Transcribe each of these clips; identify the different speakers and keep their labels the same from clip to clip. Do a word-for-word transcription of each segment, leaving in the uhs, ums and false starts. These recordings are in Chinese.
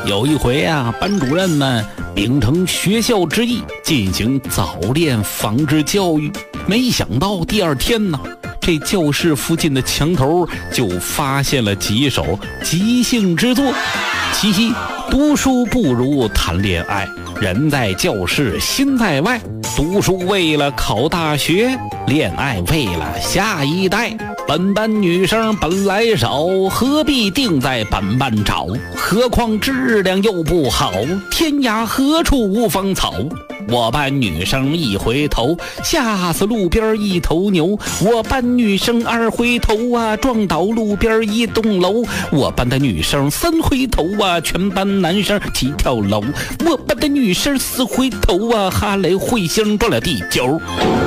Speaker 1: 有一回啊，班主任们秉承学校之意进行早恋防治教育，没想到第二天呢，这教室附近的墙头就发现了几首即兴之作。其一，读书不如谈恋爱，人在教室心在外，读书为了考大学，恋爱为了下一代。本班女生本来少，何必定在本班找？何况质量又不好，天涯何处无芳草。我班女生一回头，吓死路边一头牛。我班女生二回头啊，撞倒路边一栋楼。我班的女生三回头啊，全班男生齐跳楼。我班的女生四回头啊，哈雷彗星撞了地球。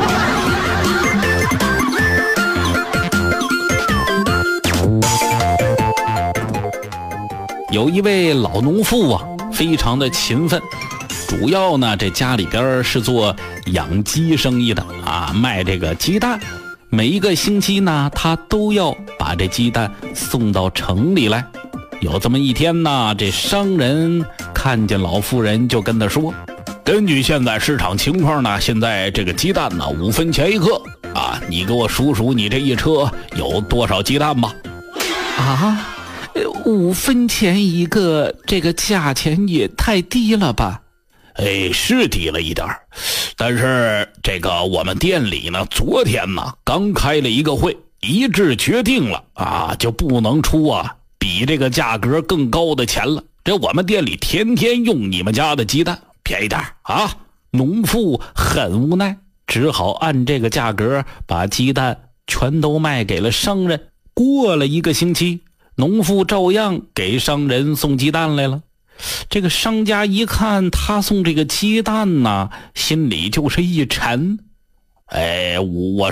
Speaker 1: 有一位老农妇啊，非常的勤奋，主要呢这家里边是做养鸡生意的啊，卖这个鸡蛋。每一个星期呢，他都要把这鸡蛋送到城里来。有这么一天呢，这商人看见老妇人就跟他说，根据现在市场情况呢，现在这个鸡蛋呢五分钱一个啊，你给我数数你这一车有多少鸡蛋吧。啊，五分钱一个，这个价钱也太低了吧？哎，是低了一点，但是这个我们店里呢，昨天呢刚开了一个会，一致决定了啊，就不能出啊比这个价格更高的钱了。这我们店里天天用你们家的鸡蛋，便宜点啊！农妇很无奈，只好按这个价格把鸡蛋全都卖给了商人。过了一个星期，农妇照样给商人送鸡蛋来了。这个商家一看他送这个鸡蛋呢，心里就是一沉。哎，我